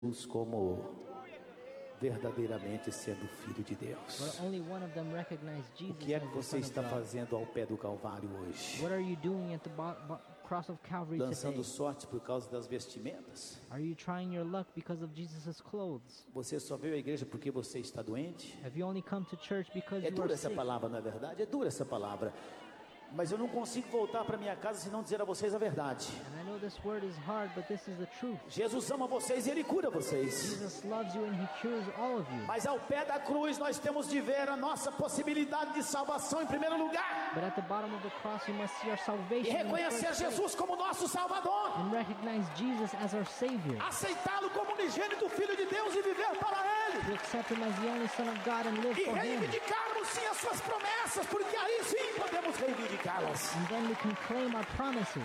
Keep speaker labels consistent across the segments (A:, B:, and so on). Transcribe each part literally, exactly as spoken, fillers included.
A: Jesus como verdadeiramente sendo filho de Deus.
B: But only one of them recognized
A: O
B: Jesus
A: que é que
B: as the
A: você
B: Son of
A: está
B: God.
A: fazendo ao pé do Calvário hoje?
B: What are you doing at the bo- bo- cross of Calvary
A: Lançando
B: today?
A: sorte por causa das vestimentas?
B: Are you trying your luck because of Jesus' clothes?
A: Você só veio à igreja porque você está doente?
B: Have you only come to church because
A: É
B: you
A: dura
B: are
A: essa
B: sick?
A: palavra, não é verdade? É dura essa palavra. Mas eu não consigo voltar para minha casa se não dizer a vocês a verdade.
B: And I know this word is hard, but this is the truth.
A: Jesus ama vocês e Ele cura vocês.
B: Jesus loves you and He cures all of you.
A: Mas ao pé da cruz nós temos de ver a nossa possibilidade de salvação em primeiro lugar.
B: But at the bottom of the cross, you must see our
A: E
B: salvation in the
A: reconhecer
B: first place,
A: Jesus como nosso Salvador.
B: and recognize Jesus as our Savior.
A: Aceitá-lo como unigênito Filho de Deus e viver para Ele.
B: To accept Him as the only Son of God and live
A: E
B: for Him.
A: reivindicarmos sim as suas promessas, porque aí sim podemos reivindicá-las.
B: And then we can claim our promises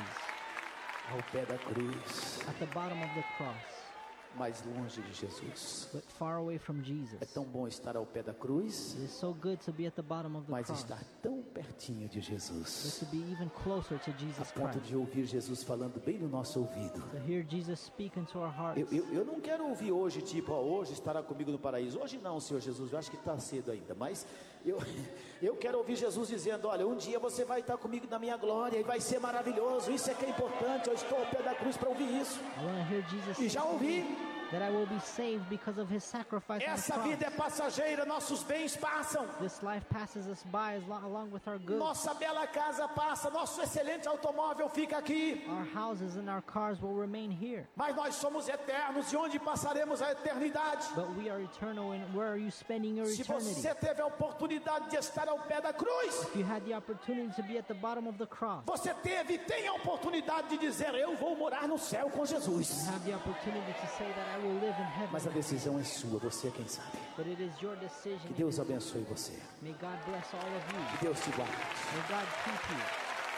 A: Ao pé da cruz,
B: at the bottom of the cross,
A: mais longe de Jesus.
B: but far away from Jesus.
A: É tão bom estar ao pé da cruz,
B: It is so good to be at the bottom of the
A: mas
B: cross,
A: estar tão pertinho de
B: but
A: Jesus,
B: to be even closer to
A: a
B: Jesus
A: ponto
B: Christ,
A: de ouvir Jesus falando bem no nosso ouvido.
B: to hear Jesus speak into our hearts.
A: Eu, eu, eu não quero ouvir hoje, tipo, ó, hoje estará comigo no paraíso. Hoje não, Senhor Jesus, eu acho que está cedo ainda. Mas eu, eu quero ouvir Jesus dizendo: olha, um dia você vai estar comigo na minha glória e vai ser maravilhoso. Isso é que é importante. Eu estou ao pé da cruz para ouvir isso.
B: I want to hear Jesus
A: E já
B: say
A: ouvi.
B: that I will be saved because of His sacrifice on the
A: Essa
B: cross.
A: vida é passageira, nossos bens passam.
B: This life passes us by as lo- along with our goods.
A: Nossa bela casa passa, nosso excelente automóvel fica aqui.
B: Our houses and our cars will remain here.
A: Mas nós somos eternos, e onde passaremos a eternidade?
B: But we are eternal, and where are you spending your
A: Se
B: eternity?
A: você teve a oportunidade de estar ao pé da cruz,
B: If you had the opportunity to be at the bottom of the cross,
A: você teve e tem a oportunidade de dizer: eu vou morar no céu com Jesus.
B: you have the opportunity to say that I will live in heaven.
A: Mas a decisão é sua, você é quem sabe.
B: But it is your decision.
A: Que Deus abençoe você.
B: May God bless all of
A: Que
B: you.
A: Deus te guarde.
B: May God keep you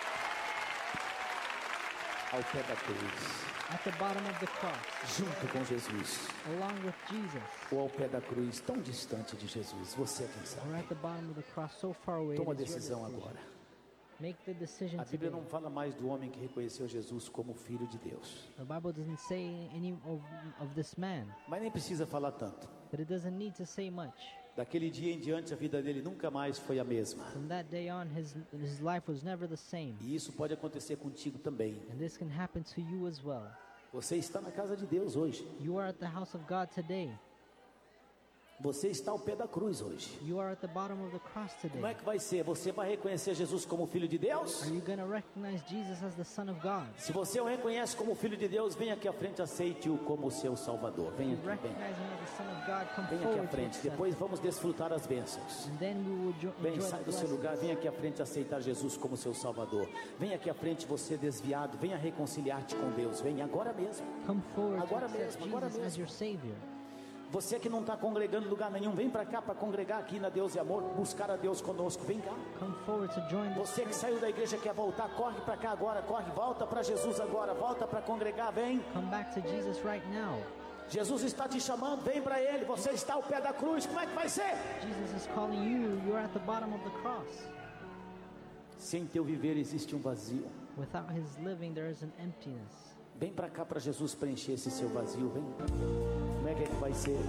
A: Ao pé da cruz,
B: at the bottom of the cross,
A: junto com Jesus.
B: along with Jesus,
A: Ou ao pé da cruz, tão distante de Jesus. Você é quem
B: or
A: sabe.
B: at the bottom of the cross, so far away.
A: Toma a
B: It is your
A: decisão
B: decision.
A: agora.
B: Make the decision
A: A Bíblia
B: today.
A: não fala mais do homem que reconheceu Jesus como Filho de Deus.
B: The Bible doesn't say any of, of this man,
A: Mas nem precisa falar tanto.
B: but it doesn't need to say much.
A: Daquele dia em diante, a vida dele nunca mais foi a mesma.
B: From that day on, his his life was never the same,
A: E isso pode acontecer contigo também.
B: and this can happen to you as well.
A: Você está na casa de Deus hoje.
B: You are at the house of God today.
A: Você está ao pé da cruz hoje.
B: You are at the bottom of the cross
A: Como é
B: today.
A: que vai ser? Você vai reconhecer Jesus como Filho de Deus?
B: Are you going to recognize Jesus as the Son of God?
A: Se você o reconhece como Filho de Deus, vem aqui à frente, aceite-o como seu Salvador. Vem
B: If you
A: aqui, vem.
B: recognize Him as the Son of God, come
A: Vem aqui
B: forward
A: à
B: to
A: frente.
B: accept
A: Depois
B: Him.
A: vamos desfrutar as bênçãos.
B: And then we will jo-
A: Vem,
B: enjoy
A: sai
B: the
A: do seu lugar,
B: blessings.
A: vem aqui à frente aceitar Jesus como seu Salvador. Vem aqui à frente, você desviado, venha reconciliar-te com Deus. Vem agora mesmo.
B: Come forward to
A: Agora
B: accept
A: mesmo, agora
B: Jesus as
A: mesmo.
B: your Savior.
A: Você que não está congregando em lugar nenhum, vem para cá para congregar aqui na Deus e Amor, buscar a Deus conosco. Vem cá.
B: Come forward to join the
A: Você que saiu da igreja quer voltar, corre para cá agora, corre, volta para Jesus agora, volta para congregar, vem.
B: Come back to Jesus right now.
A: Jesus está te chamando, vem para Ele. Você está ao pé da cruz, como é que vai ser?
B: Jesus is calling you. You're at the bottom of the cross.
A: Sem teu viver existe um vazio.
B: Without His living, there is an emptiness.
A: Vem para cá para Jesus preencher esse seu vazio, vem. Como é que, é que vai ser?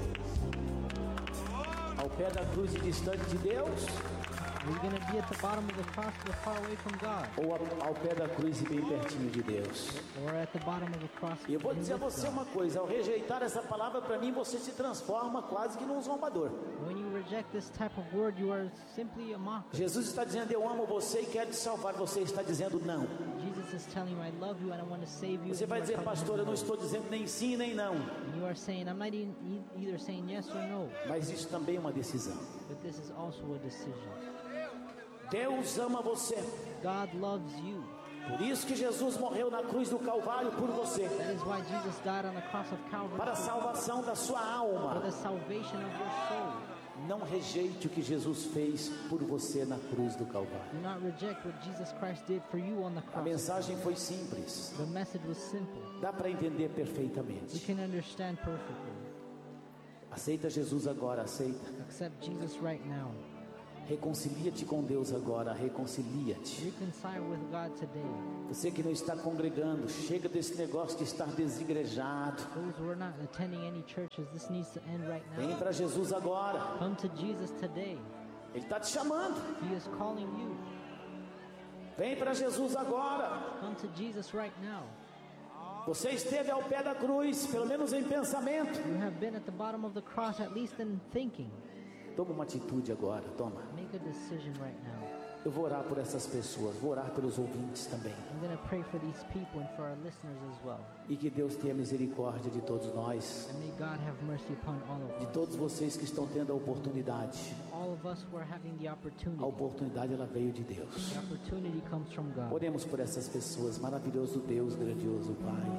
A: Ao pé da cruz e distante de Deus?
B: Are you going to be at the bottom of the cross but far away from God?
A: Ou ao, ao pé da cruz e bem pertinho de Deus?
B: Or at the bottom of the cross
A: E eu vou
B: and
A: dizer a
B: with
A: você
B: God?
A: uma coisa: ao rejeitar essa palavra, para mim você se transforma quase que num zombador.
B: When you reject this type of word, you are simply a mocker.
A: Jesus está dizendo: eu amo você e quero te salvar. Você está dizendo não.
B: Jesus is telling you, I love you and I want to save you.
A: Você
B: and
A: vai
B: you are
A: dizer:
B: telling
A: pastor,
B: him
A: eu não
B: no.
A: estou dizendo nem sim nem não.
B: And you are saying, I'm not e- e- either saying yes or no,
A: Mas isso também é uma decisão.
B: but this is also a decision.
A: Deus ama você.
B: God loves you.
A: Por isso que Jesus morreu na cruz do Calvário por você,
B: That is why Jesus died on the cross of Calvary
A: para a
B: for
A: salvação da sua
B: for
A: alma.
B: the salvation of your soul.
A: Não rejeite o que Jesus fez por você na cruz do Calvário.
B: Do not reject what Jesus Christ did for you on the
A: A
B: cross.
A: mensagem foi simples.
B: The message was simple.
A: Dá para entender
B: We
A: perfeitamente.
B: can understand perfectly.
A: Aceita Jesus agora, aceita.
B: Accept Jesus right now.
A: Reconcilia-te com Deus agora, reconcilia-te.
B: Reconcile with God today.
A: Você que não está congregando, chega desse negócio de estar desigrejado.
B: Those who are not attending any churches, this needs to end right
A: Vem
B: now.
A: para Jesus agora.
B: Come to Jesus today.
A: Ele está te chamando.
B: He is calling you.
A: Vem para Jesus agora.
B: Come to Jesus right now.
A: Você esteve ao pé da cruz, pelo menos em pensamento.
B: You have been at the bottom of the cross, at least in thinking.
A: Toma uma atitude agora, toma.
B: Make a decision right now.
A: Eu vou orar por essas pessoas, vou orar pelos ouvintes também.
B: I'm going to pray for these people and for our listeners as well.
A: E que Deus tenha misericórdia de todos nós,
B: And may God have mercy upon all of
A: de
B: us.
A: todos vocês que estão tendo a oportunidade.
B: All of us who are having the
A: A
B: opportunity.
A: oportunidade ela veio de Deus.
B: The opportunity comes from God.
A: Oremos por essas pessoas, maravilhoso Deus, grandioso Pai.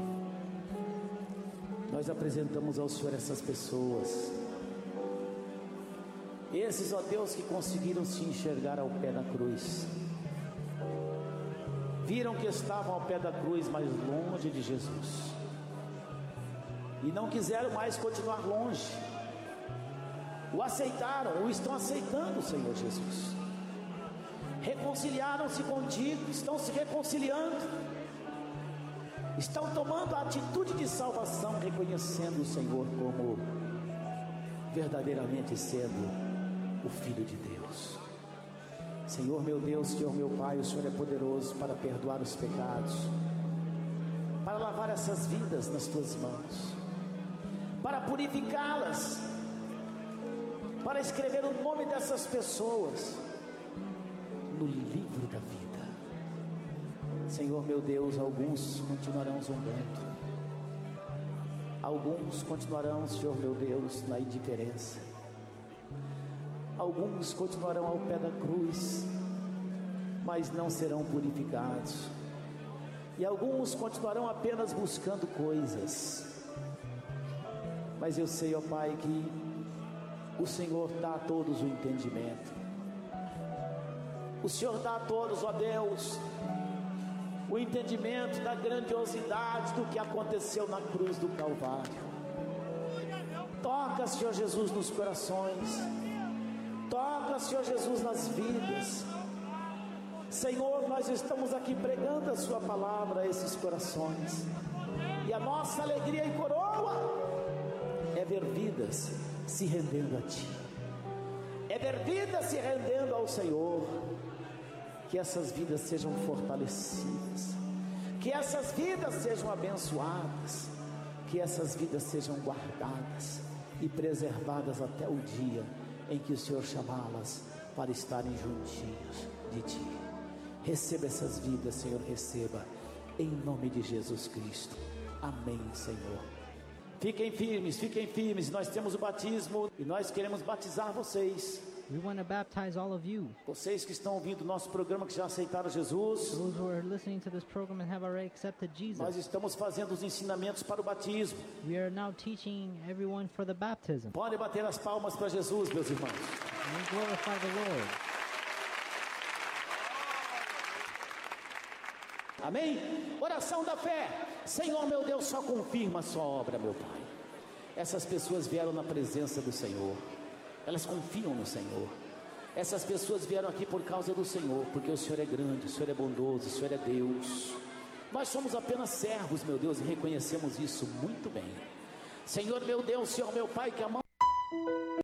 A: Nós apresentamos ao Senhor essas pessoas. Esses, ó Deus, que conseguiram se enxergar ao pé da cruz. Viram que estavam ao pé da cruz, mas longe de Jesus. E não quiseram mais continuar longe. O aceitaram, o estão aceitando, Senhor Jesus. Reconciliaram-se contigo, estão se reconciliando. Estão tomando a atitude de salvação, reconhecendo o Senhor como verdadeiramente sendo o Filho de Deus. Senhor meu Deus, Senhor meu Pai, o Senhor é poderoso para perdoar os pecados, para lavar essas vidas nas tuas mãos, para purificá-las, para escrever o nome dessas pessoas no livro da vida. Senhor meu Deus, alguns continuarão zombando, alguns continuarão, Senhor meu Deus, na indiferença. Alguns continuarão ao pé da cruz, mas não serão purificados. E alguns continuarão apenas buscando coisas. Mas eu sei, ó Pai, que o Senhor dá a todos o entendimento. O Senhor dá a todos, ó Deus, o entendimento da grandiosidade do que aconteceu na cruz do Calvário. Toca, Senhor Jesus, nos corações. Toca, Senhor Jesus, nas vidas. Senhor, nós estamos aqui pregando a sua palavra a esses corações. E a nossa alegria e coroa é ver vidas se rendendo a Ti. É ver vidas se rendendo ao Senhor. Que essas vidas sejam fortalecidas. Que essas vidas sejam abençoadas. Que essas vidas sejam guardadas e preservadas até o dia em que o Senhor chamá-las para estarem juntinhos de Ti. Receba essas vidas, Senhor, receba, em nome de Jesus Cristo. Amém, Senhor. Fiquem firmes, fiquem firmes. Nós temos o batismo e nós queremos batizar vocês.
B: We want to baptize all of you.
A: Vocês que estão ouvindo o nosso programa, que já aceitaram Jesus.
B: Those who are listening to this program and have already accepted Jesus.
A: Nós estamos fazendo os ensinamentos para o batismo.
B: We are now teaching everyone for the baptism.
A: Podem bater as palmas para Jesus, meus irmãos.
B: And we glorify the Lord.
A: Amém? Oração da fé. Senhor meu Deus, só confirma a sua obra, meu Pai. Essas pessoas vieram na presença do Senhor. Elas confiam no Senhor. Essas pessoas vieram aqui por causa do Senhor, porque o Senhor é grande, o Senhor é bondoso, o Senhor é Deus. Nós somos apenas servos, meu Deus, e reconhecemos isso muito bem. Senhor meu Deus, Senhor meu Pai, que a mão